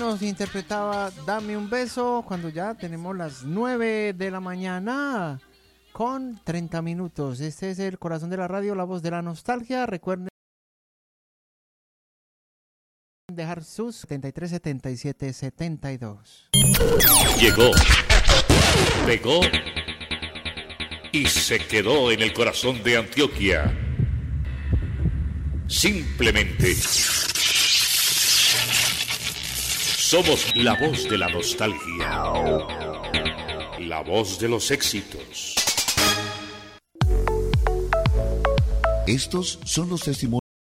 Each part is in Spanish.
nos interpretaba Dame un beso cuando ya tenemos las 9 de la mañana con 30 minutos. Este es el corazón de la radio, la voz de la nostalgia. Recuerden dejar sus 73 77 72. Llegó, pegó y se quedó en el corazón de Antioquia. Simplemente somos la voz de la nostalgia, la voz de los éxitos. Estos son los testimonios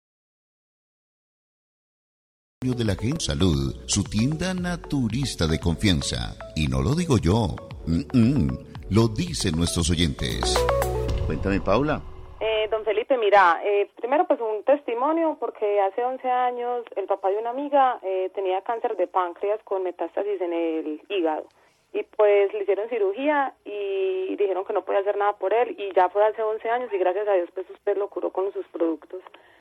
de la gente Salud, su tienda naturista de confianza. Y no lo digo yo, lo dicen nuestros oyentes. Cuéntame, Paula. Don Felipe, mira, primero pues un testimonio porque hace 11 años el papá de una amiga tenía cáncer de páncreas con metástasis en el hígado y pues le hicieron cirugía y dijeron que no podía hacer nada por él y ya fue hace 11 años y gracias a Dios pues usted lo curó con sus productos.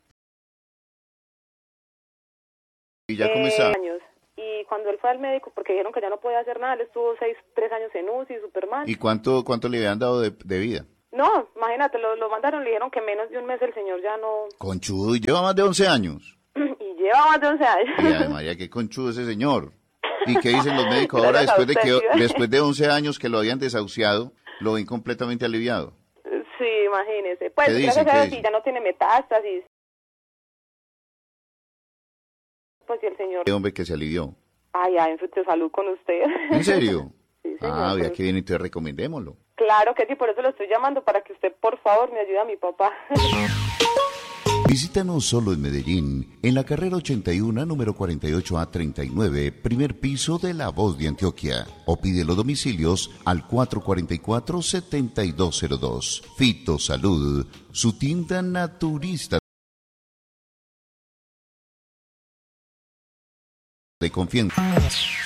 ¿Y ya cómo está? Años. Y cuando él fue al médico, porque dijeron que ya no podía hacer nada, él estuvo 3 años en UCI, súper mal. ¿Y cuánto le habían dado de vida? No, imagínate, lo mandaron, le dijeron que menos de un mes el señor ya no... Conchudo, y lleva más de 11 años. Y lleva más de 11 años. Y además, ya qué conchudo ese señor. ¿Y qué dicen los médicos ahora después de 11 años que lo habían desahuciado, lo ven completamente aliviado? Sí, imagínese. Pues ¿Qué dicen? gracias a Dios ya no tiene metástasis. Pues y el señor... ¿Qué hombre que se alivió? Ay, en su salud con usted. ¿En serio? Sí, señor. Ya que viene, entonces recomendémoslo. Claro que sí, por eso lo estoy llamando, para que usted, por favor, me ayude a mi papá. Visítanos solo en Medellín, en la carrera 81, número 48A39, primer piso de La Voz de Antioquia. O pide los domicilios al 444-7202. Fito Salud, su tienda naturista de confianza.